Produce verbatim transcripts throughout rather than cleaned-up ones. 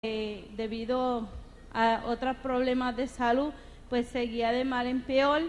Eh, debido a otros problemas de salud, pues seguía de mal en peor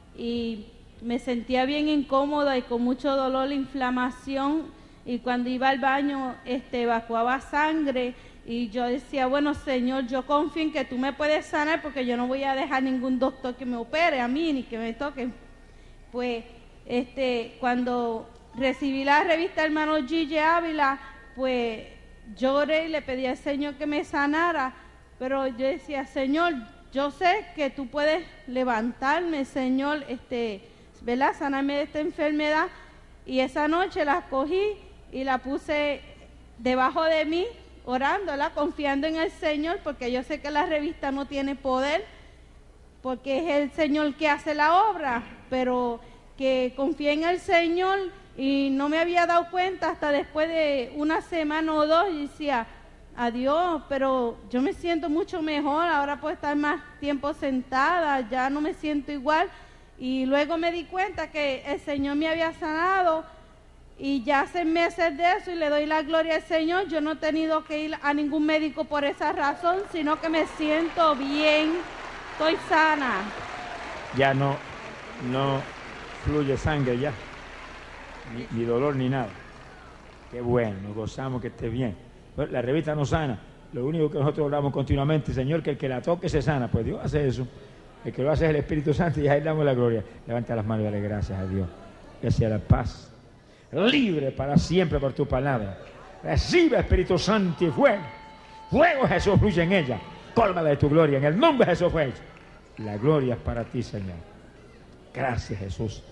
y me sentía bien incómoda y con mucho dolor, inflamación, y cuando iba al baño este, evacuaba sangre y yo decía, bueno, Señor, yo confío en que tú me puedes sanar porque yo no voy a dejar ningún doctor que me opere a mí ni que me toque. Pues este, cuando recibí la revista Hermano Gigi Ávila, pues lloré y le pedí al Señor que me sanara, pero yo decía, Señor, yo sé que tú puedes levantarme, Señor, este, ¿verdad? Sanarme de esta enfermedad. Y esa noche la cogí y la puse debajo de mí, orándola, confiando en el Señor, porque yo sé que la revista no tiene poder, porque es el Señor que hace la obra, pero que confié en el Señor. Y no me había dado cuenta hasta después de una semana o dos, y decía, adiós, pero yo me siento mucho mejor, ahora puedo estar más tiempo sentada, ya no me siento igual. Y luego me di cuenta que el Señor me había sanado, y ya hace meses de eso, y le doy la gloria al Señor. Yo no he tenido que ir a ningún médico por esa razón, sino que me siento bien, estoy sana. Ya no, no fluye sangre ya. Ni, ni dolor ni nada. Qué bueno, nos gozamos que esté bien. La revista no sana. Lo único que nosotros hablamos continuamente, Señor, que el que la toque se sana. Pues Dios hace eso. El que lo hace es el Espíritu Santo, y a él damos la gloria. Levanta las manos y dale gracias a Dios. Que sea la paz libre para siempre por tu palabra. Recibe, Espíritu Santo, y fuego. Fuego, Jesús, fluye en ella. Cólmala de tu gloria. En el nombre de Jesús fue hecho. La gloria es para ti, Señor. Gracias, Jesús.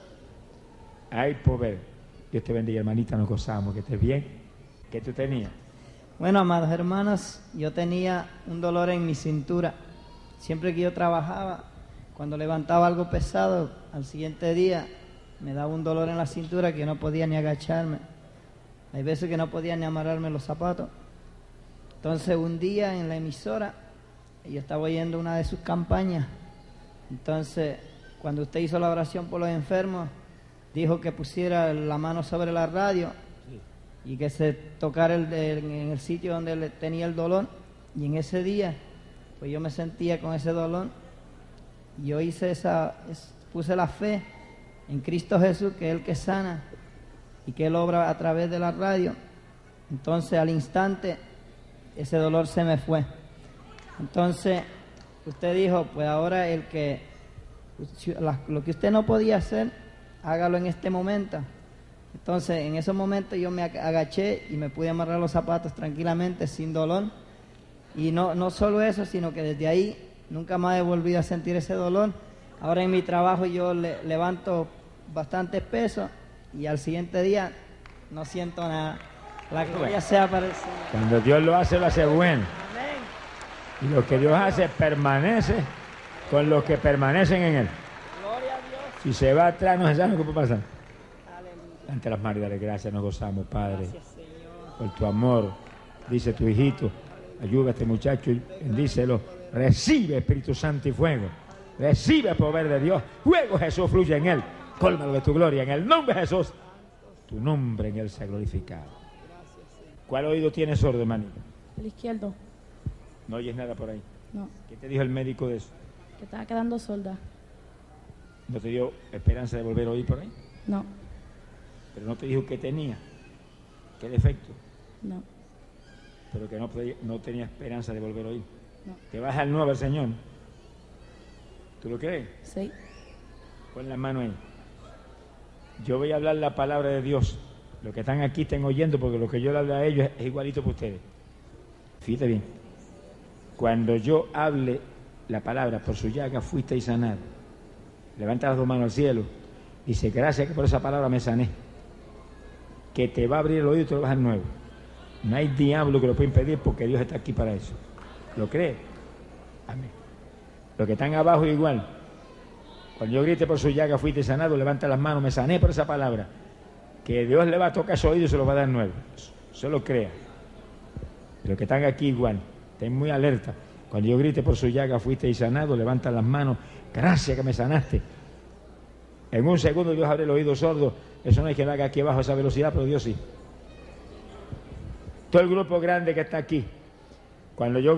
Hay poder. Dios te bendiga, hermanita, nos gozamos, que estés bien. ¿Qué tú tenías? Bueno, amados hermanos, yo tenía un dolor en mi cintura. Siempre que yo trabajaba, cuando levantaba algo pesado, al siguiente día me daba un dolor en la cintura que no podía ni agacharme. Hay veces que no podía ni amarrarme los zapatos. Entonces un día en la emisora, yo estaba oyendo una de sus campañas. Entonces, cuando usted hizo la oración por los enfermos, dijo que pusiera la mano sobre la radio, sí, y que se tocara el, el, en el sitio donde le tenía el dolor. Y en ese día, pues yo me sentía con ese dolor. Y yo hice esa, es, puse la fe en Cristo Jesús, que es el que sana y que Él obra a través de la radio. Entonces, al instante, ese dolor se me fue. Entonces, usted dijo, pues ahora el que lo que usted no podía hacer, hágalo en este momento. Entonces, en esos momentos yo me agaché y me pude amarrar los zapatos tranquilamente, sin dolor. Y no, no solo eso, sino que desde ahí nunca más he volvido a sentir ese dolor. Ahora en mi trabajo yo le, levanto bastante peso y al siguiente día no siento nada. La gloria sea para el Señor. Cuando Dios lo hace, lo hace bueno. Amén. Y lo que Dios hace permanece con los que permanecen en Él. Gloria a Dios. Si se va atrás, no se sabe qué puede pasar. Aleluya. Ante las manos, dale gracias, nos gozamos, Padre, Gracias, Señor. por tu amor. Dice tu hijito, ayuda a este muchacho y bendícelo. Recibe, Espíritu Santo, y fuego. Recibe el poder de Dios. Fuego, Jesús, fluye en él. Cólmalo de tu gloria. En el nombre de Jesús, tu nombre en él sea glorificado. ¿Cuál oído tiene sordo, hermanito? El izquierdo. No oyes nada por ahí. No, ¿Qué te dijo el médico de eso? que estaba quedando sorda. ¿No te dio esperanza de volver a oír por ahí? No, Pero no te dijo qué tenía, qué defecto, no, pero que no, podía- no tenía esperanza de volver a oír. no. Te vas al nuevo al Señor. ¿Tú lo crees? Sí, Pon la mano ahí. Yo voy a hablar la palabra de Dios. Los que están aquí estén oyendo, porque lo que yo le hablo a ellos es igualito que ustedes. Fíjate bien. Cuando yo hable la palabra, por su llaga fuisteis sanados. Levanta las dos manos al cielo. Dice, gracias que por esa palabra me sané. Que te va a abrir el oído y te lo vas a dar nuevo. No hay diablo que lo pueda impedir, porque Dios está aquí para eso. ¿Lo crees? Amén. Los que están abajo igual. Cuando yo grite por su llaga fuiste sanado, levanta las manos, me sané por esa palabra. Que Dios le va a tocar su oído y se lo va a dar nuevo. Solo crea. Los que están aquí igual, estén muy alerta. Cuando yo grite por su llaga fuiste sanado, levanta las manos, gracias que me sanaste. En un segundo Dios abre el oído sordo. Eso no hay que lo haga aquí abajo a esa velocidad, pero Dios sí. Todo el grupo grande que está aquí, Cuando yo